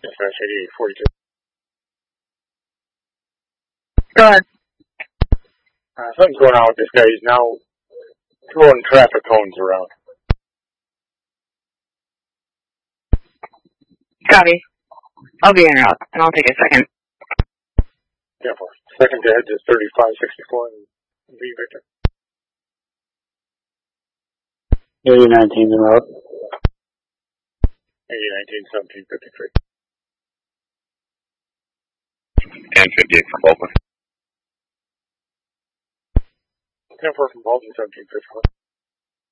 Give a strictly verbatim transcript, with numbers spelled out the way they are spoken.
Dispatch eighty-eight forty-two. Go ahead. Uh, something's going on with this guy. He's now throwing traffic cones around. Copy. I'll be en route, and I'll take a second. Yeah, for second to head to thirty-five sixty-four and B Victor. eighty nineteen en route. eighty nineteen seventeen fifty-three. ten fifty-eight from Bolton. ten four from Bolton, seventeen fifty-four.